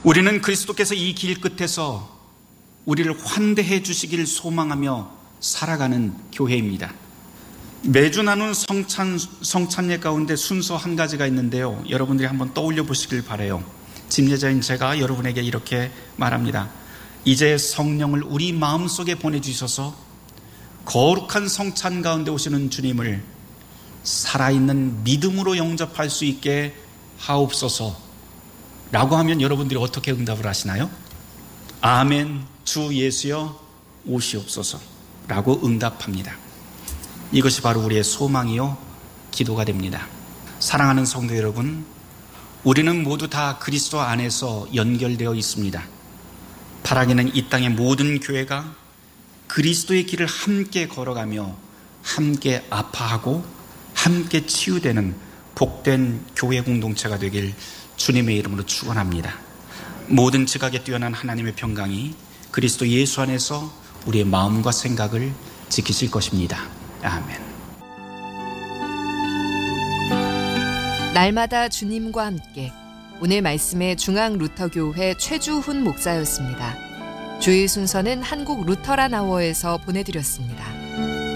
우리는 그리스도께서 이 길 끝에서 우리를 환대해 주시기를 소망하며 살아가는 교회입니다. 매주 나눈 성찬예 가운데 순서 한 가지가 있는데요, 여러분들이 한번 떠올려 보시길 바라요. 집례자인 제가 여러분에게 이렇게 말합니다. 이제 성령을 우리 마음속에 보내주셔서 거룩한 성찬 가운데 오시는 주님을 살아있는 믿음으로 영접할 수 있게 하옵소서 라고 하면 여러분들이 어떻게 응답을 하시나요? 아멘, 주 예수여 오시옵소서 라고 응답합니다. 이것이 바로 우리의 소망이요 기도가 됩니다. 사랑하는 성도 여러분, 우리는 모두 다 그리스도 안에서 연결되어 있습니다. 바라기는 이 땅의 모든 교회가 그리스도의 길을 함께 걸어가며 함께 아파하고 함께 치유되는 복된 교회 공동체가 되길 주님의 이름으로 축원합니다. 모든 지각에 뛰어난 하나님의 평강이 그리스도 예수 안에서 우리의 마음과 생각을 지키실 것입니다. 아멘. 날마다 주님과 함께, 오늘 말씀의 중앙루터교회 최주훈 목사였습니다. 주일 순서는 한국 루터란 아워에서 보내드렸습니다.